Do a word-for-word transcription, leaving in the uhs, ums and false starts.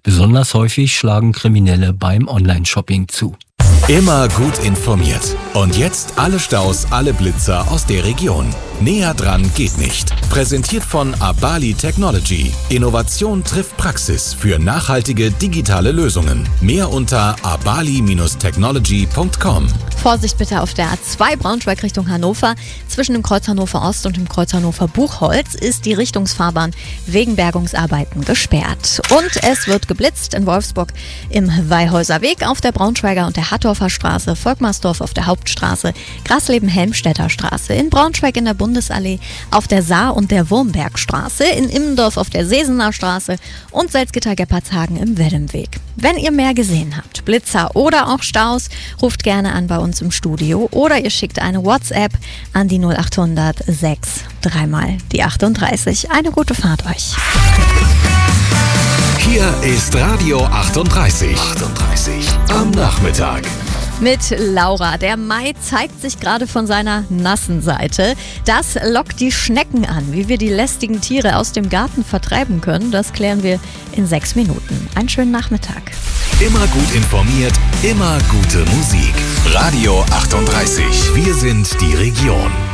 Besonders häufig schlagen Kriminelle beim Online-Shopping zu. Immer gut informiert. Und jetzt alle Staus, alle Blitzer aus der Region. Näher dran geht nicht. Präsentiert von Abali Technology. Innovation trifft Praxis für nachhaltige digitale Lösungen. Mehr unter abali Technology punkt com. Vorsicht bitte auf der A zwei Braunschweig Richtung Hannover. Zwischen dem Kreuz Hannover Ost und dem Kreuz Hannover Buchholz ist die Richtungsfahrbahn wegen Bergungsarbeiten gesperrt. Und es wird geblitzt in Wolfsburg im Weihhäuser Weg, auf der Braunschweiger und der Hattorfer Straße, Volkmarsdorf auf der Hauptstraße, Grasleben-Helmstedter Straße, in Braunschweig in der Bundesallee, auf der Saar- und der Wurmbergstraße, in Immendorf auf der Sesener Straße und Salzgitter-Geppardshagen im Weddemweg. Wenn ihr mehr gesehen habt, Blitzer oder auch Staus, ruft gerne an bei uns im Studio oder ihr schickt eine WhatsApp an die null acht hundert sechs dreimal die achtunddreißig. Eine gute Fahrt euch. Hier ist Radio achtunddreißig. achtunddreißig am Nachmittag. Mit Laura. Der Mai zeigt sich gerade von seiner nassen Seite. Das lockt die Schnecken an. Wie wir die lästigen Tiere aus dem Garten vertreiben können, das klären wir in sechs Minuten. Einen schönen Nachmittag. Immer gut informiert, immer gute Musik. Radio achtunddreißig. Wir sind die Region.